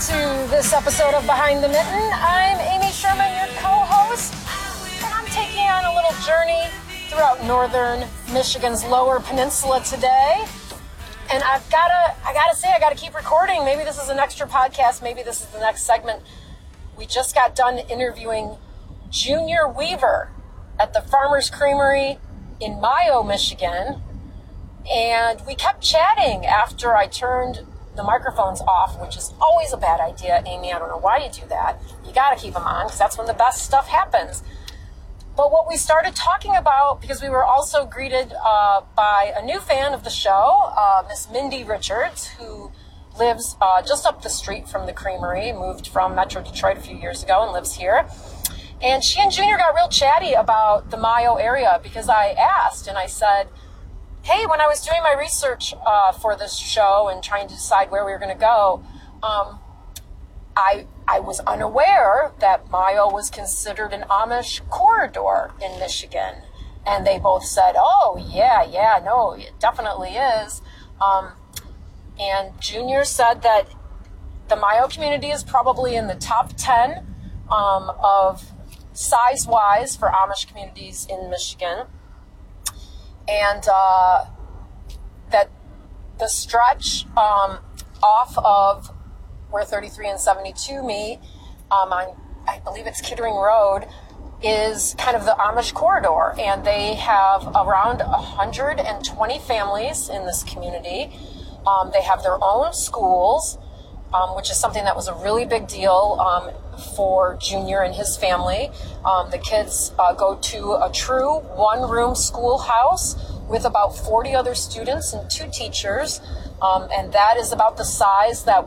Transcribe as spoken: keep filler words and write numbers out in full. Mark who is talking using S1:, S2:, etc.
S1: to this episode of Behind the Mitten. I'm Amy Sherman, your co-host, and I'm taking on a little journey throughout northern Michigan's Lower Peninsula today. And I've gotta, I gotta say, I gotta keep recording. Maybe this is an extra podcast. Maybe this is the next segment. We just got done interviewing Junior Weaver at the Farmers Creamery in Mayo, Michigan. And we kept chatting after I turned the microphones off, which is always a bad idea, Amy. I don't know why you do that. You got to keep them on because that's when the best stuff happens. But what we started talking about, because we were also greeted uh, by a new fan of the show, uh, Miss Mindy Richards, who lives uh, just up the street from the creamery, moved from Metro Detroit a few years ago and lives here. And she and Junior got real chatty about the Mayo area because I asked and I said, hey, when I was doing my research uh, for this show and trying to decide where we were going to go, um, I I was unaware that Mayo was considered an Amish corridor in Michigan. And they both said, oh, yeah, yeah, no, it definitely is. Um, and Junior said that the Mayo community is probably in the top ten um, of size-wise for Amish communities in Michigan. And uh, that the stretch um, off of where thirty-three and seventy-two meet, um, on, I believe it's Kittering Road, is kind of the Amish corridor. And they have around one hundred twenty families in this community. Um, they have their own schools, um, which is something that was a really big deal um, for Junior and his family. Um, the kids uh, go to a true one-room schoolhouse with about forty other students and two teachers, um, and that is about the size that